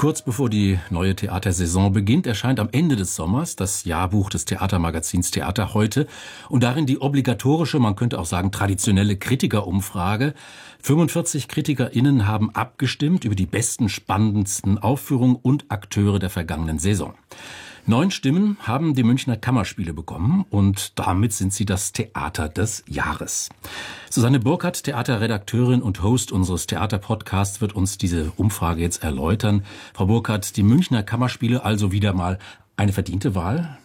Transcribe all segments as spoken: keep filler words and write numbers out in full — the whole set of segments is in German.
Kurz bevor die neue Theatersaison beginnt, erscheint am Ende des Sommers das Jahrbuch des Theatermagazins Theater heute und darin die obligatorische, man könnte auch sagen traditionelle Kritikerumfrage. fünfundvierzig KritikerInnen haben abgestimmt über die besten, spannendsten Aufführungen und Akteure der vergangenen Saison. Neun Stimmen haben die Münchner Kammerspiele bekommen und damit sind sie das Theater des Jahres. Susanne Burkhardt, Theaterredakteurin und Host unseres Theaterpodcasts, wird uns diese Umfrage jetzt erläutern. Frau Burkhardt, die Münchner Kammerspiele also wieder mal eine verdiente Wahl?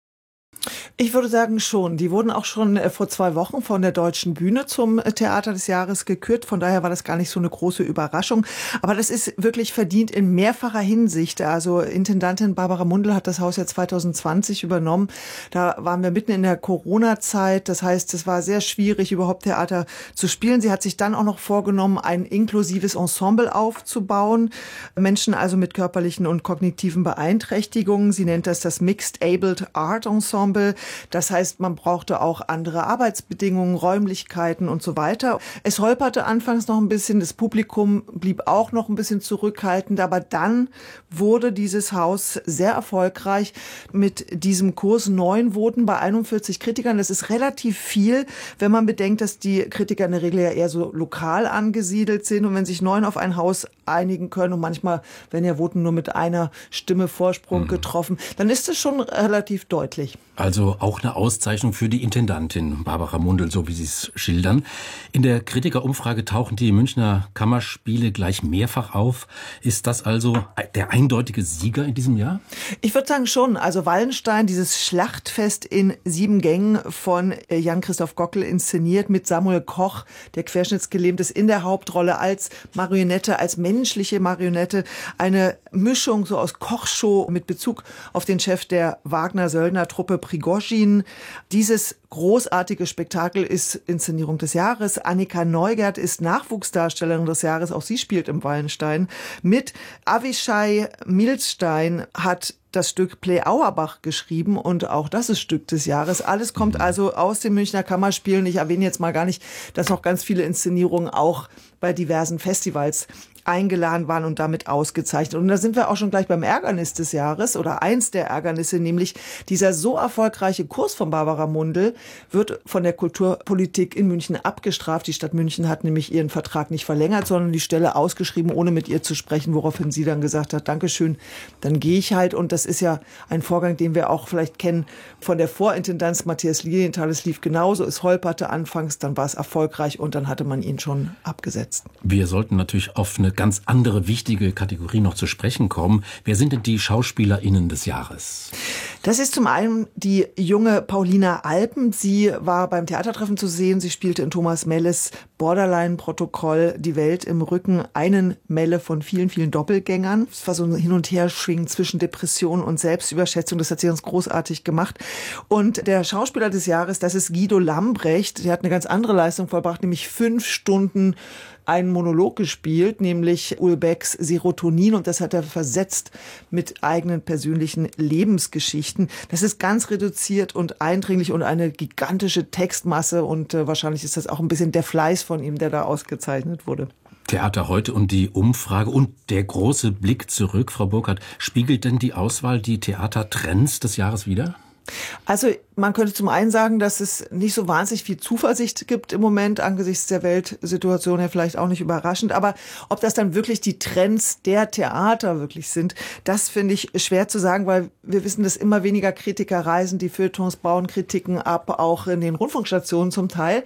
Ich würde sagen schon. Die wurden auch schon vor zwei Wochen von der Deutschen Bühne zum Theater des Jahres gekürt. Von daher war das gar nicht so eine große Überraschung. Aber das ist wirklich verdient in mehrfacher Hinsicht. Also Intendantin Barbara Mundl hat das Haus ja zwanzig zwanzig übernommen. Da waren wir mitten in der Corona-Zeit. Das heißt, es war sehr schwierig, überhaupt Theater zu spielen. Sie hat sich dann auch noch vorgenommen, ein inklusives Ensemble aufzubauen. Menschen also mit körperlichen und kognitiven Beeinträchtigungen. Sie nennt das das Mixed Abled Art Ensemble. Das heißt, man brauchte auch andere Arbeitsbedingungen, Räumlichkeiten und so weiter. Es holperte anfangs noch ein bisschen, das Publikum blieb auch noch ein bisschen zurückhaltend, aber dann wurde dieses Haus sehr erfolgreich mit diesem Kurs. Neun voten bei einundvierzig Kritikern. Das ist relativ viel, wenn man bedenkt, dass die Kritiker in der Regel ja eher so lokal angesiedelt sind. Und wenn sich neun auf ein Haus einigen können und manchmal werden ja Voten nur mit einer Stimme Vorsprung mhm. getroffen, dann ist es schon relativ deutlich. Also auch eine Auszeichnung für die Intendantin Barbara Mundl, so wie Sie es schildern. In der Kritikerumfrage tauchen die Münchner Kammerspiele gleich mehrfach auf. Ist das also der eindeutige Sieger in diesem Jahr? Ich würde sagen schon. Also Wallenstein, dieses Schlachtfest in sieben Gängen von Jan-Christoph Gockel inszeniert mit Samuel Koch, der querschnittsgelähmt ist, in der Hauptrolle als Marionette, als menschliche Marionette. Eine Mischung so aus Kochshow mit Bezug auf den Chef der Wagner-Söldner-Truppe Prigozhin. Dieses großartige Spektakel ist Inszenierung des Jahres. Annika Neugert ist Nachwuchsdarstellerin des Jahres. Auch sie spielt im Wallenstein mit. Avishai Milstein hat das Stück Play Auerbach geschrieben und auch das ist Stück des Jahres. Alles kommt also aus den Münchner Kammerspielen. Ich erwähne jetzt mal gar nicht, dass noch ganz viele Inszenierungen auch bei diversen Festivals eingeladen waren und damit ausgezeichnet. Und da sind wir auch schon gleich beim Ärgernis des Jahres oder eins der Ärgernisse, nämlich dieser so erfolgreiche Kurs von Barbara Mundl wird von der Kulturpolitik in München abgestraft. Die Stadt München hat nämlich ihren Vertrag nicht verlängert, sondern die Stelle ausgeschrieben, ohne mit ihr zu sprechen, woraufhin sie dann gesagt hat, Dankeschön, dann gehe ich halt. Und das ist ja ein Vorgang, den wir auch vielleicht kennen von der Vorintendanz Matthias Lilienthal. Es lief genauso, es holperte anfangs, dann war es erfolgreich und dann hatte man ihn schon abgesetzt. Wir sollten natürlich auf eine ganz andere wichtige Kategorie noch zu sprechen kommen. Wer sind denn die SchauspielerInnen des Jahres? Das ist zum einen die junge Paulina Alpen. Sie war beim Theatertreffen zu sehen. Sie spielte in Thomas Melles Borderline-Protokoll Die Welt im Rücken einen Melle von vielen, vielen Doppelgängern. Es war so ein Hin- und Herschwingen zwischen Depression und Selbstüberschätzung. Das hat sie ganz großartig gemacht. Und der Schauspieler des Jahres, das ist Guido Lambrecht. Der hat eine ganz andere Leistung vollbracht, nämlich fünf Stunden einen Monolog gespielt, nämlich Ulbecks Serotonin, und das hat er versetzt mit eigenen persönlichen Lebensgeschichten. Das ist ganz reduziert und eindringlich und eine gigantische Textmasse und äh, wahrscheinlich ist das auch ein bisschen der Fleiß von ihm, der da ausgezeichnet wurde. Theater heute und die Umfrage und der große Blick zurück, Frau Burkhardt, spiegelt denn die Auswahl die Theatertrends des Jahres wider? Also man könnte zum einen sagen, dass es nicht so wahnsinnig viel Zuversicht gibt im Moment, angesichts der Weltsituation ja vielleicht auch nicht überraschend. Aber ob das dann wirklich die Trends der Theater wirklich sind, das finde ich schwer zu sagen, weil wir wissen, dass immer weniger Kritiker reisen. Die Feuilletons bauen Kritiken ab, auch in den Rundfunkstationen zum Teil.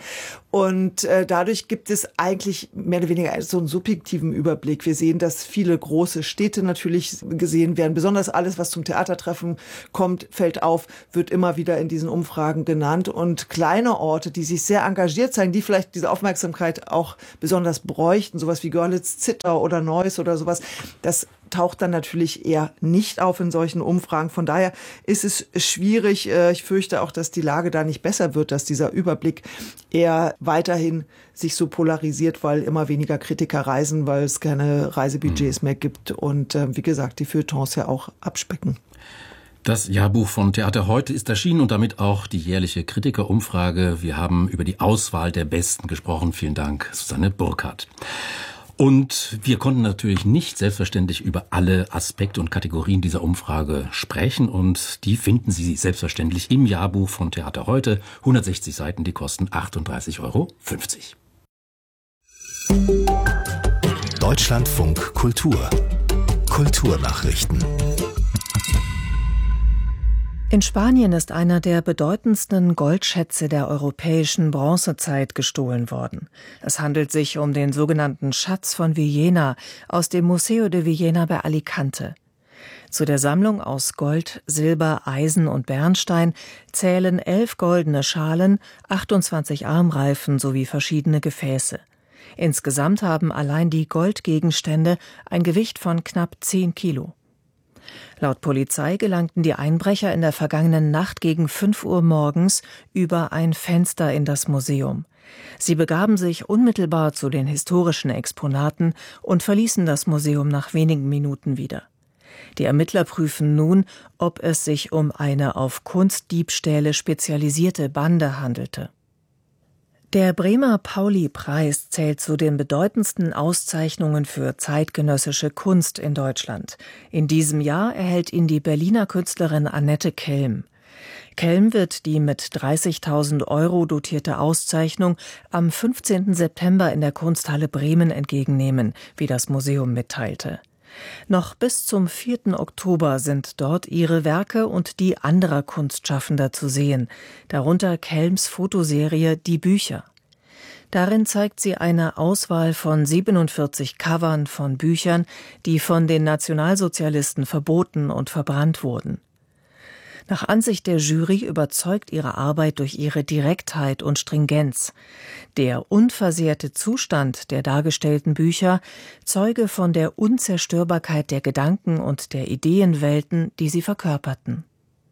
Und äh, dadurch gibt es eigentlich mehr oder weniger so einen subjektiven Überblick. Wir sehen, dass viele große Städte natürlich gesehen werden. Besonders alles, was zum Theatertreffen kommt, fällt auf, wird immer wieder in diesen Umfragen genannt. Und kleine Orte, die sich sehr engagiert zeigen, die vielleicht diese Aufmerksamkeit auch besonders bräuchten, sowas wie Görlitz-Zittau oder Neuss oder sowas, das taucht dann natürlich eher nicht auf in solchen Umfragen. Von daher ist es schwierig. Ich fürchte auch, dass die Lage da nicht besser wird, dass dieser Überblick eher weiterhin sich so polarisiert, weil immer weniger Kritiker reisen, weil es keine Reisebudgets mehr gibt und wie gesagt, die Feuilletons ja auch abspecken. Das Jahrbuch von Theater heute ist erschienen und damit auch die jährliche Kritikerumfrage. Wir haben über die Auswahl der Besten gesprochen. Vielen Dank, Susanne Burkhardt. Und wir konnten natürlich nicht selbstverständlich über alle Aspekte und Kategorien dieser Umfrage sprechen. Und die finden Sie selbstverständlich im Jahrbuch von Theater heute. hundertsechzig Seiten, die kosten achtunddreißig Euro fünfzig. Deutschlandfunk Kultur. Kulturnachrichten. In Spanien ist einer der bedeutendsten Goldschätze der europäischen Bronzezeit gestohlen worden. Es handelt sich um den sogenannten Schatz von Villena aus dem Museo de Villena bei Alicante. Zu der Sammlung aus Gold, Silber, Eisen und Bernstein zählen elf goldene Schalen, achtundzwanzig Armreifen sowie verschiedene Gefäße. Insgesamt haben allein die Goldgegenstände ein Gewicht von knapp zehn Kilo. Laut Polizei gelangten die Einbrecher in der vergangenen Nacht gegen fünf Uhr morgens über ein Fenster in das Museum. Sie begaben sich unmittelbar zu den historischen Exponaten und verließen das Museum nach wenigen Minuten wieder. Die Ermittler prüfen nun, ob es sich um eine auf Kunstdiebstähle spezialisierte Bande handelte. Der Bremer Pauli-Preis zählt zu den bedeutendsten Auszeichnungen für zeitgenössische Kunst in Deutschland. In diesem Jahr erhält ihn die Berliner Künstlerin Annette Kelm. Kelm wird die mit dreißigtausend Euro dotierte Auszeichnung am fünfzehnten September in der Kunsthalle Bremen entgegennehmen, wie das Museum mitteilte. Noch bis zum vierten Oktober sind dort ihre Werke und die anderer Kunstschaffender zu sehen, darunter Kelms Fotoserie Die Bücher. Darin zeigt sie eine Auswahl von siebenundvierzig Covern von Büchern, die von den Nationalsozialisten verboten und verbrannt wurden. Nach Ansicht der Jury überzeugt ihre Arbeit durch ihre Direktheit und Stringenz. Der unversehrte Zustand der dargestellten Bücher zeuge von der Unzerstörbarkeit der Gedanken und der Ideenwelten, die sie verkörperten.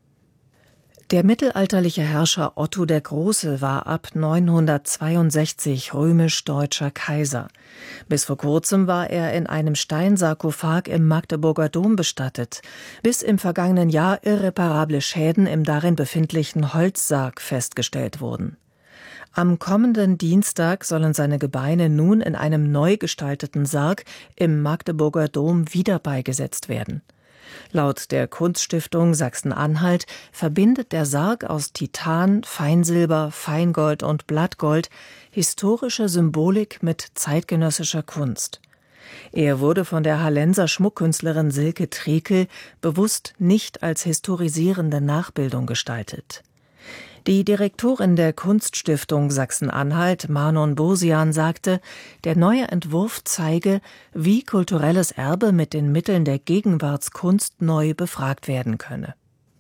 Der mittelalterliche Herrscher Otto der Große war ab neunhundertzweiundsechzig römisch-deutscher Kaiser. Bis vor kurzem war er in einem Steinsarkophag im Magdeburger Dom bestattet, bis im vergangenen Jahr irreparable Schäden im darin befindlichen Holzsarg festgestellt wurden. Am kommenden Dienstag sollen seine Gebeine nun in einem neu gestalteten Sarg im Magdeburger Dom wieder beigesetzt werden. Laut der Kunststiftung Sachsen-Anhalt verbindet der Sarg aus Titan, Feinsilber, Feingold und Blattgold historische Symbolik mit zeitgenössischer Kunst. Er wurde von der Hallenser Schmuckkünstlerin Silke Trekel bewusst nicht als historisierende Nachbildung gestaltet. Die Direktorin der Kunststiftung Sachsen-Anhalt, Manon Bursian, sagte, der neue Entwurf zeige, wie kulturelles Erbe mit den Mitteln der Gegenwartskunst neu befragt werden könne.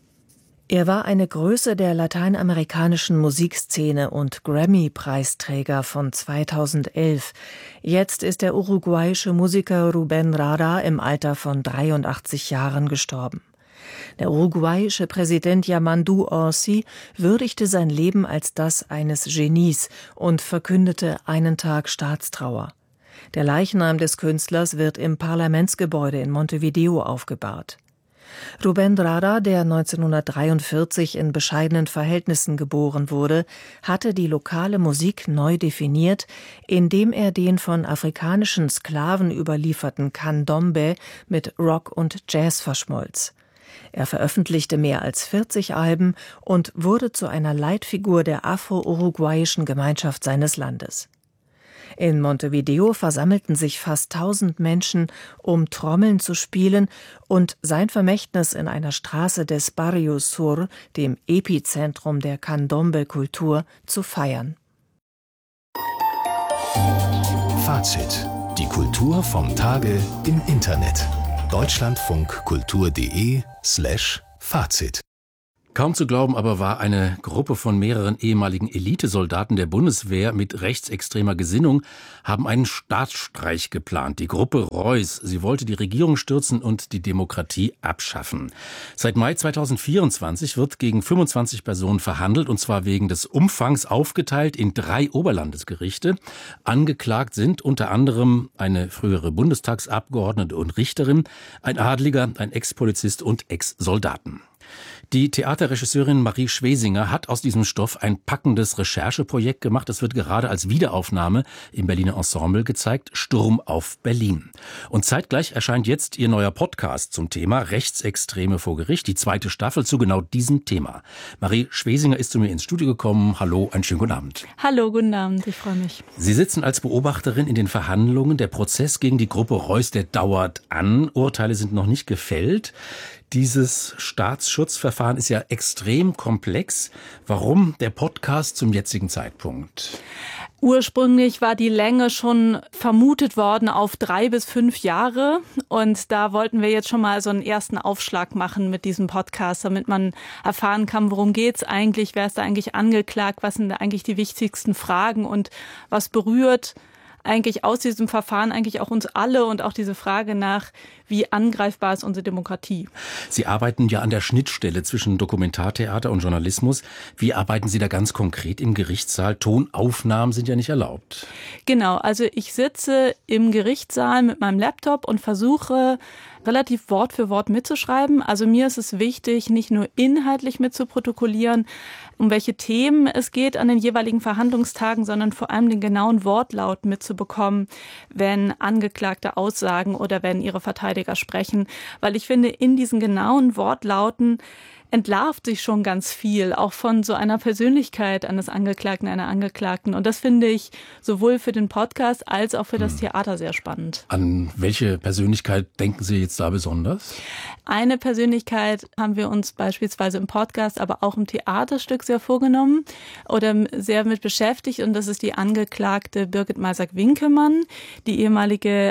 Er war eine Größe der lateinamerikanischen Musikszene und Grammy-Preisträger von zweitausendelf. Jetzt ist der uruguayische Musiker Rubén Rada im Alter von dreiundachtzig Jahren gestorben. Der uruguayische Präsident Yamandu Orsi würdigte sein Leben als das eines Genies und verkündete einen Tag Staatstrauer. Der Leichnam des Künstlers wird im Parlamentsgebäude in Montevideo aufgebahrt. Rubén Rada, der neunzehnhundertdreiundvierzig in bescheidenen Verhältnissen geboren wurde, hatte die lokale Musik neu definiert, indem er den von afrikanischen Sklaven überlieferten Candombe mit Rock und Jazz verschmolz. Er veröffentlichte mehr als vierzig Alben und wurde zu einer Leitfigur der afro-uruguayischen Gemeinschaft seines Landes. In Montevideo versammelten sich fast tausend Menschen, um Trommeln zu spielen und sein Vermächtnis in einer Straße des Barrio Sur, dem Epizentrum der Candombe-Kultur, zu feiern. Fazit. Die Kultur vom Tage im Internet. deutschlandfunkkultur.de slash Fazit. Kaum zu glauben aber war eine Gruppe von mehreren ehemaligen Elitesoldaten der Bundeswehr mit rechtsextremer Gesinnung haben einen Staatsstreich geplant. Die Gruppe Reuß. Sie wollte die Regierung stürzen und die Demokratie abschaffen. Seit Mai zweitausendvierundzwanzig wird gegen fünfundzwanzig Personen verhandelt, und zwar wegen des Umfangs aufgeteilt in drei Oberlandesgerichte. Angeklagt sind unter anderem eine frühere Bundestagsabgeordnete und Richterin, ein Adliger, ein Ex-Polizist und Ex-Soldaten. Die Theaterregisseurin Marie Schwesinger hat aus diesem Stoff ein packendes Rechercheprojekt gemacht. Es wird gerade als Wiederaufnahme im Berliner Ensemble gezeigt, Sturm auf Berlin. Und zeitgleich erscheint jetzt ihr neuer Podcast zum Thema Rechtsextreme vor Gericht, die zweite Staffel zu genau diesem Thema. Marie Schwesinger ist zu mir ins Studio gekommen. Hallo, einen schönen guten Abend. Hallo, guten Abend, ich freue mich. Sie sitzen als Beobachterin in den Verhandlungen. Der Prozess gegen die Gruppe Reuss, der dauert an. Urteile sind noch nicht gefällt. Dieses Staatsschutzverfahren ist ja extrem komplex. Warum der Podcast zum jetzigen Zeitpunkt? Ursprünglich war die Länge schon vermutet worden auf drei bis fünf Jahre. Und da wollten wir jetzt schon mal so einen ersten Aufschlag machen mit diesem Podcast, damit man erfahren kann, worum geht's eigentlich, wer ist da eigentlich angeklagt, was sind da eigentlich die wichtigsten Fragen und was berührt eigentlich aus diesem Verfahren eigentlich auch uns alle und auch diese Frage nach, wie angreifbar ist unsere Demokratie. Sie arbeiten ja an der Schnittstelle zwischen Dokumentartheater und Journalismus. Wie arbeiten Sie da ganz konkret im Gerichtssaal? Tonaufnahmen sind ja nicht erlaubt. Genau, also ich sitze im Gerichtssaal mit meinem Laptop und versuche relativ Wort für Wort mitzuschreiben. Also mir ist es wichtig, nicht nur inhaltlich mitzuprotokollieren, um welche Themen es geht an den jeweiligen Verhandlungstagen, sondern vor allem den genauen Wortlaut mitzubekommen, wenn Angeklagte aussagen oder wenn ihre Verteidiger sprechen. Weil ich finde, in diesen genauen Wortlauten entlarvt sich schon ganz viel, auch von so einer Persönlichkeit eines Angeklagten, einer Angeklagten. Und das finde ich sowohl für den Podcast als auch für das Theater sehr spannend. An welche Persönlichkeit denken Sie jetzt da besonders? Eine Persönlichkeit haben wir uns beispielsweise im Podcast, aber auch im Theaterstück sehr vorgenommen oder sehr mit beschäftigt. Und das ist die Angeklagte Birgit Masak-Winkemann, die ehemalige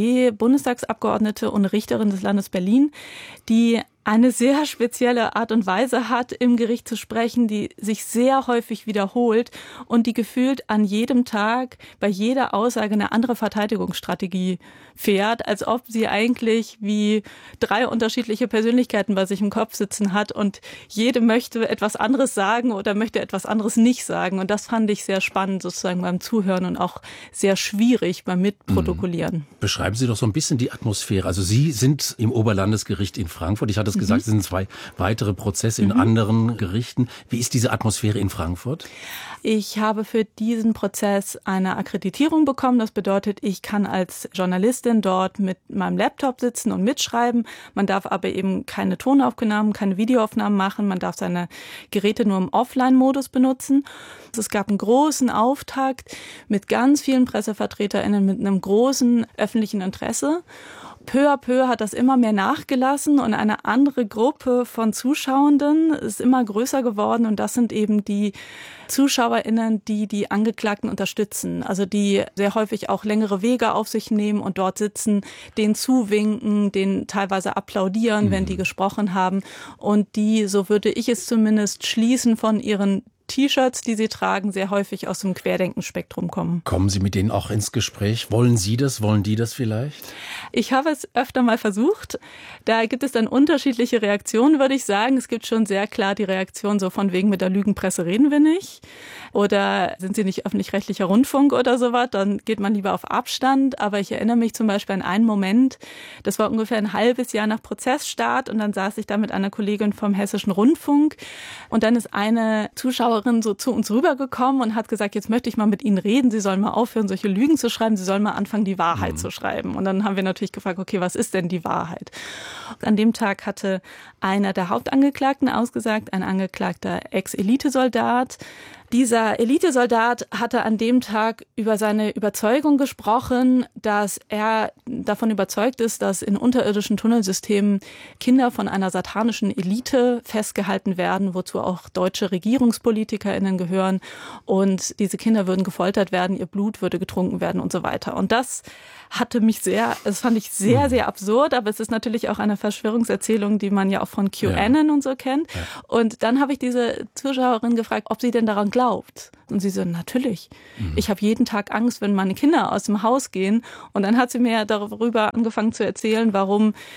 AfD-Bundestagsabgeordnete und Richterin des Landes Berlin, die eine sehr spezielle Art und Weise hat, im Gericht zu sprechen, die sich sehr häufig wiederholt und die gefühlt an jedem Tag bei jeder Aussage eine andere Verteidigungsstrategie fährt, als ob sie eigentlich wie drei unterschiedliche Persönlichkeiten bei sich im Kopf sitzen hat und jede möchte etwas anderes sagen oder möchte etwas anderes nicht sagen. Und das fand ich sehr spannend sozusagen beim Zuhören und auch sehr schwierig beim Mitprotokollieren. Beschreiben Sie doch so ein bisschen die Atmosphäre. Also Sie sind im Oberlandesgericht in Frankfurt. Ich hatte es mhm. gesagt, es sind zwei weitere Prozesse in mhm. anderen Gerichten. Wie ist diese Atmosphäre in Frankfurt? Ich habe für diesen Prozess eine Akkreditierung bekommen. Das bedeutet, ich kann als Journalistin dort mit meinem Laptop sitzen und mitschreiben. Man darf aber eben keine Tonaufnahmen, keine Videoaufnahmen machen. Man darf seine Geräte nur im Offline-Modus benutzen. Es gab einen großen Auftakt mit ganz vielen PressevertreterInnen, mit einem großen öffentlichen Interesse. Peu à peu hat das immer mehr nachgelassen und eine andere Gruppe von Zuschauenden ist immer größer geworden und das sind eben die ZuschauerInnen, die die Angeklagten unterstützen, also die sehr häufig auch längere Wege auf sich nehmen und dort sitzen, denen zuwinken, denen teilweise applaudieren, mhm. wenn die gesprochen haben und die, so würde ich es zumindest schließen, von ihren T-Shirts, die sie tragen, sehr häufig aus dem Querdenkenspektrum kommen. Kommen Sie mit denen auch ins Gespräch? Wollen Sie das? Wollen die das vielleicht? Ich habe es öfter mal versucht. Da gibt es dann unterschiedliche Reaktionen, würde ich sagen. Es gibt schon sehr klar die Reaktion so von wegen, mit der Lügenpresse reden wir nicht. Oder sind Sie nicht öffentlich-rechtlicher Rundfunk oder sowas? Dann geht man lieber auf Abstand. Aber ich erinnere mich zum Beispiel an einen Moment, das war ungefähr ein halbes Jahr nach Prozessstart und dann saß ich da mit einer Kollegin vom Hessischen Rundfunk und dann ist eine Zuschauerin so zu uns rübergekommen und hat gesagt, jetzt möchte ich mal mit Ihnen reden, Sie sollen mal aufhören, solche Lügen zu schreiben, Sie sollen mal anfangen, die Wahrheit mhm. zu schreiben. Und dann haben wir natürlich gefragt, okay, was ist denn die Wahrheit? An dem Tag hatte einer der Hauptangeklagten ausgesagt, ein angeklagter Ex-Elitesoldat. Dieser Elitesoldat hatte an dem Tag über seine Überzeugung gesprochen, dass er davon überzeugt ist, dass in unterirdischen Tunnelsystemen Kinder von einer satanischen Elite festgehalten werden, wozu auch deutsche RegierungspolitikerInnen gehören. Und diese Kinder würden gefoltert werden, ihr Blut würde getrunken werden und so weiter. Und das hatte mich sehr, das fand ich sehr, sehr absurd, aber es ist natürlich auch eine Verschwörungserzählung, die man ja auch von QAnon ja. und so kennt. Ja. Und dann habe ich diese Zuschauerin gefragt, ob sie denn daran glaubt. Und sie so, natürlich. Mhm. Ich habe jeden Tag Angst, wenn meine Kinder aus dem Haus gehen. Und dann hat sie mir darüber angefangen zu erzählen, warum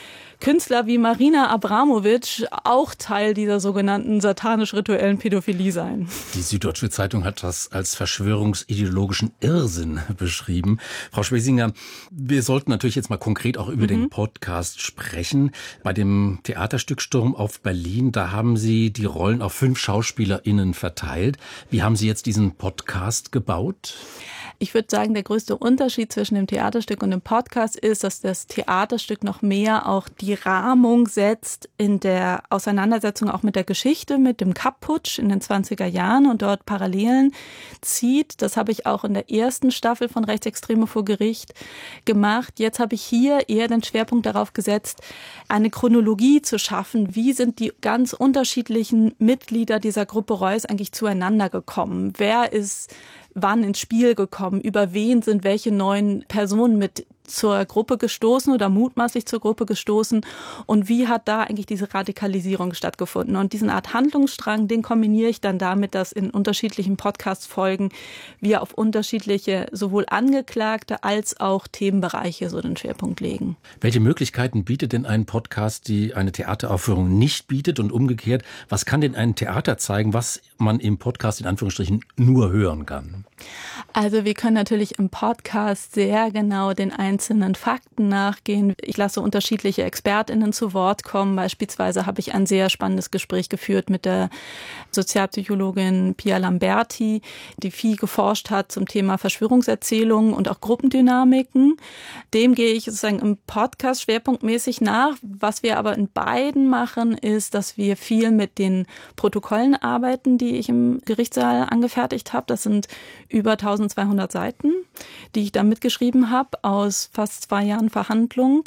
Künstler wie Marina Abramovic auch Teil dieser sogenannten satanisch-rituellen Pädophilie seien. Die Süddeutsche Zeitung hat das als verschwörungsideologischen Irrsinn beschrieben. Frau Schwesinger, wir sollten natürlich jetzt mal konkret auch über mhm. den Podcast sprechen. Bei dem Theaterstück Sturm auf Berlin, da haben Sie die Rollen auf fünf SchauspielerInnen verteilt. Wie haben Sie jetzt diesen Podcast gebaut? Ich würde sagen, der größte Unterschied zwischen dem Theaterstück und dem Podcast ist, dass das Theaterstück noch mehr auch die Rahmung setzt in der Auseinandersetzung auch mit der Geschichte, mit dem Kapp-Putsch in den zwanziger Jahren und dort Parallelen zieht. Das habe ich auch in der ersten Staffel von Rechtsextreme vor Gericht gemacht. Jetzt habe ich hier eher den Schwerpunkt darauf gesetzt, eine Chronologie zu schaffen. Wie sind die ganz unterschiedlichen Mitglieder dieser Gruppe Reuss eigentlich zueinander gekommen? Wer ist wann ins Spiel gekommen, über wen sind welche neuen Personen mit zur Gruppe gestoßen oder mutmaßlich zur Gruppe gestoßen und wie hat da eigentlich diese Radikalisierung stattgefunden. Und diesen Art Handlungsstrang, den kombiniere ich dann damit, dass in unterschiedlichen Podcast-Folgen wir auf unterschiedliche sowohl Angeklagte als auch Themenbereiche so den Schwerpunkt legen. Welche Möglichkeiten bietet denn ein Podcast, die eine Theateraufführung nicht bietet und umgekehrt? Was kann denn ein Theater zeigen, was man im Podcast in Anführungsstrichen nur hören kann? Also wir können natürlich im Podcast sehr genau den einzelnen Fakten nachgehen. Ich lasse unterschiedliche ExpertInnen zu Wort kommen. Beispielsweise habe ich ein sehr spannendes Gespräch geführt mit der Sozialpsychologin Pia Lamberti, die viel geforscht hat zum Thema Verschwörungserzählungen und auch Gruppendynamiken. Dem gehe ich sozusagen im Podcast schwerpunktmäßig nach. Was wir aber in beiden machen, ist, dass wir viel mit den Protokollen arbeiten, die ich im Gerichtssaal angefertigt habe. Das sind über eintausendzweihundert Seiten, die ich da mitgeschrieben habe aus fast zwei Jahren Verhandlung.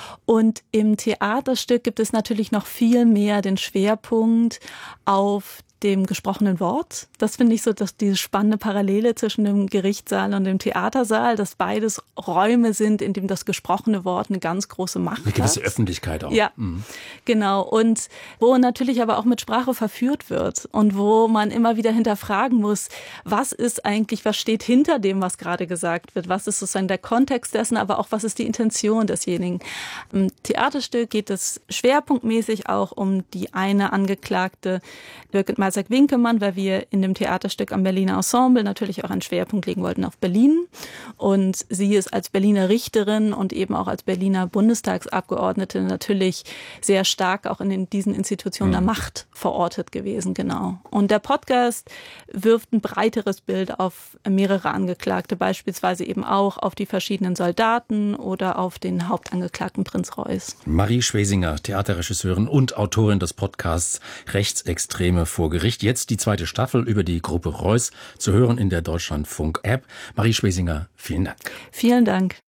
Und im Theaterstück gibt es natürlich noch viel mehr den Schwerpunkt auf dem gesprochenen Wort. Das finde ich so, dass diese spannende Parallele zwischen dem Gerichtssaal und dem Theatersaal, dass beides Räume sind, in dem das gesprochene Wort eine ganz große Macht hat. Eine gewisse Öffentlichkeit auch. Ja, mhm. Genau. Und wo natürlich aber auch mit Sprache verführt wird und wo man immer wieder hinterfragen muss, was ist eigentlich, was steht hinter dem, was gerade gesagt wird? Was ist sozusagen der Kontext dessen, aber auch was ist die Intention desjenigen? Im Theaterstück geht es schwerpunktmäßig auch um die eine Angeklagte, Birgit Winkemann, weil wir in dem Theaterstück am Berliner Ensemble natürlich auch einen Schwerpunkt legen wollten auf Berlin. Und sie ist als Berliner Richterin und eben auch als Berliner Bundestagsabgeordnete natürlich sehr stark auch in den, diesen Institutionen der Macht verortet gewesen, genau. Und der Podcast wirft ein breiteres Bild auf mehrere Angeklagte, beispielsweise eben auch auf die verschiedenen Soldaten oder auf den Hauptangeklagten Prinz Reuss. Marie Schwesinger, Theaterregisseurin und Autorin des Podcasts Rechtsextreme vor Gericht. Jetzt die zweite Staffel über die Gruppe Reuss zu hören in der Deutschlandfunk-App. Marie Schwesinger, vielen Dank. Vielen Dank.